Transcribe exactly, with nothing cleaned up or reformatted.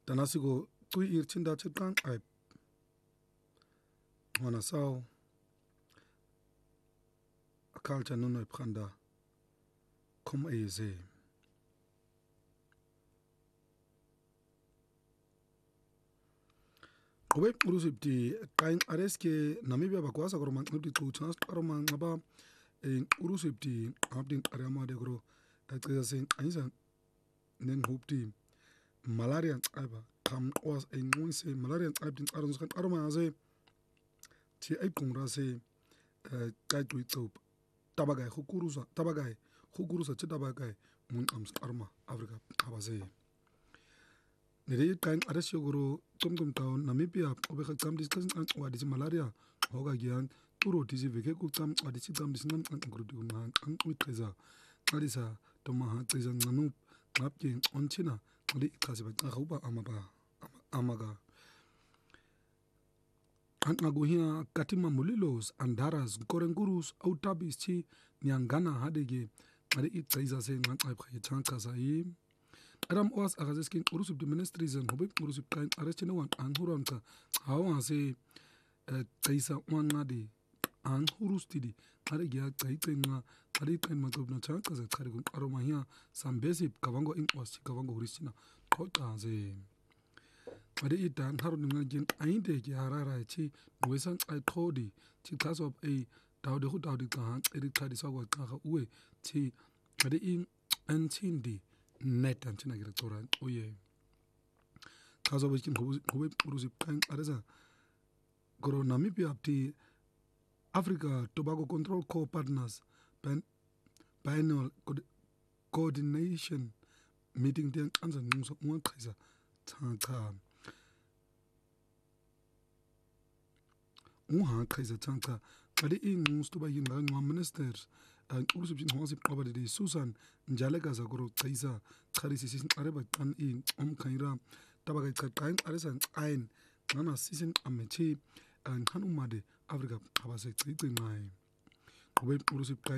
Danasigo tui irtinda chitang ay wana saw akal chanuno ipkhanda kom ayeze. Qobe urusibti qain areske Namibia bakwasa koro manqibti chuchas qaro manqaba urusibti abdin ariamade koro aqasen ainsa nen hubti malaria aba kam was enwise malaria abdin qaron kan qaro maase ti ay kongrase qaqui tsob tabagay khukurusa tabagay khukurusa ti tabagay mun qams qarma Afrika abase nere qain ares yogoro tumtum taw Namibia obe kham dis kan wadi malaria hoga gian turo disi veke ku qam wadi si qam dis nam an grudu man an uitreza alisa to ma ha tseza nganu ngapke onchina li khasiba khuba amaba amaga Angaguhia katima mulilos andaras korengurus autabis chi nyangana hadege ari itreza se ngan ay chanka sai Adam was agazeskin urusub the ministries and hobik urusub kain arrestina wan an huranka hawa se taisa wanadi an hurustidi ari gya taitenga ari kain magobna chanka za karigun aromahia sambesip kavango in was kavango huristina kota ze Ade itan harun ngajin ainde ki harara chi wesan ay khodi chi kasob ay dawde hu dawde ka eri khadi sawa ka uwe chi ade in antindi net antina gira toran oye kasob kin hobe urusip kan areza goro Namibia apti Africa Tobacco Control Corps Partners Biennial Coordination Meeting den anza ngso ngwa khaisa thanka Uha khaisa thanka ade in ngusto ba yin ngwa ministers and urusip jin hosip qabade de Susan njalega za goro khaisa kharisi sisin areba kan in om khaira tabaga qain aresan ain ngana sisin amechi and hanumade Africa abase tsiqinai qobe urusip